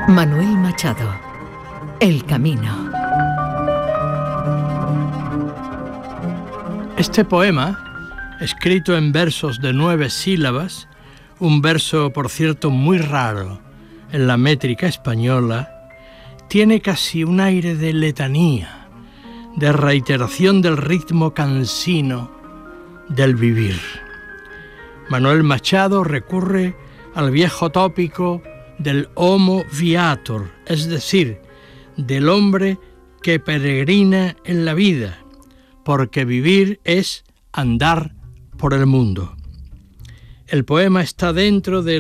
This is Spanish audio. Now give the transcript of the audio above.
Manuel Machado, El Camino. Este poema, escrito en versos de 9 sílabas, un verso, por cierto, muy raro en la métrica española, tiene casi un aire de letanía, de reiteración del ritmo cansino del vivir. Manuel Machado recurre al viejo tópico del homo viator, es decir, del hombre que peregrina en la vida, porque vivir es andar por el mundo. El poema está dentro de